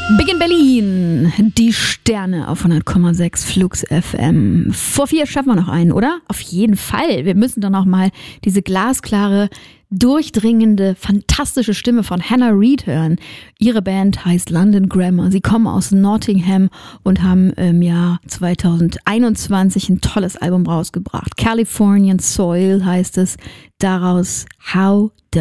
Big in Berlin, die Sterne auf 100,6 Flux FM. Vor 4 schaffen wir noch einen, oder? Auf jeden Fall. Wir müssen doch noch mal diese glasklare, durchdringende, fantastische Stimme von Hannah Reid hören. Ihre Band heißt London Grammar. Sie kommen aus Nottingham und haben im Jahr 2021 ein tolles Album rausgebracht. Californian Soil heißt es. Daraus How